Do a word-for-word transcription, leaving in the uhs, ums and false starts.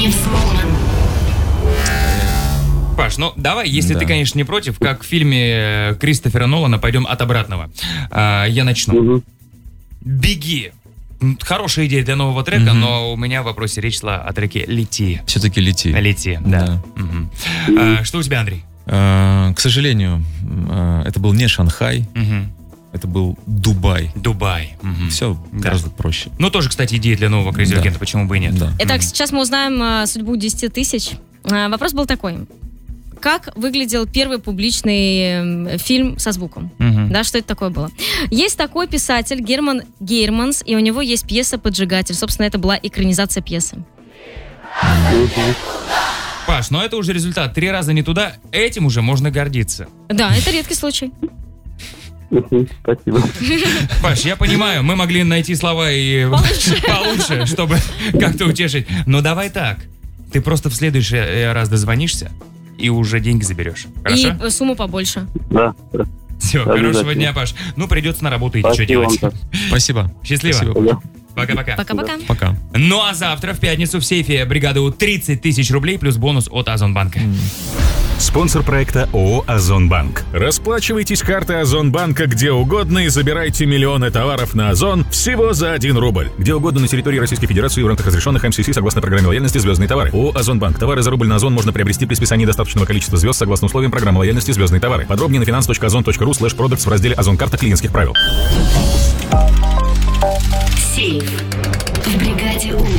не взломан. Паш, ну давай, если Да. ты, конечно, не против, как в фильме Кристофера Нолана, пойдем от обратного. А, я начну. Мгм. «Беги». М, Хорошая идея для нового трека, Мгм. но у меня в вопросе речь шла о треке «Лети». Все-таки лети. «Лети», да. Мгм. А, что у тебя, Андрей? А, к сожалению, а, это был не Шанхай, Мгм. это был Дубай. Дубай. Мгм. Все Да. гораздо проще. Ну, тоже, кстати, идея для нового Crazy Да. Agent, почему бы и нет. Да. Итак, сейчас мы узнаем а, судьбу десяти тысяч. А, вопрос был такой. Как выглядел первый публичный м, фильм со звуком? Мгм. Да, что это такое было? Есть такой писатель Герман Гейрманс, и у него есть пьеса «Поджигатель». Собственно, это была экранизация пьесы. Паш, но это уже результат. Три раза не туда, этим уже можно гордиться. Да, это редкий случай. Мгм. Спасибо. Паш, я понимаю, мы могли найти слова и Получше. получше, чтобы как-то утешить. Но давай так. Ты просто в следующий э, раз дозвонишься и уже деньги заберешь. Хорошо? И э, сумму побольше. Да. да. Все, обязательно. хорошего дня, Паш. Ну, придется на работу идти, что Спасибо делать. вам. Спасибо. Счастливо. Спасибо. Да. Пока-пока. Пока-пока. Пока. Ну а завтра в пятницу в сейфе бригады У тридцать тысяч рублей плюс бонус от Озонбанка. Спонсор проекта ООО «Озонбанк». Расплачивайтесь картой Озонбанка где угодно и забирайте миллионы товаров на Озон всего за один рубль. Где угодно на территории Российской Федерации в рамках разрешенных эм си си согласно программе лояльности «Звездные товары». ООО «Озонбанк». Товары за рубль на Озон можно приобрести при списании достаточного количества звезд согласно условиям программы лояльности «Звездные товары». Подробнее на finance точка озон точка ру слэш продактс в разделе «Озон-карта клиентских правил». Сейф в бригаде У.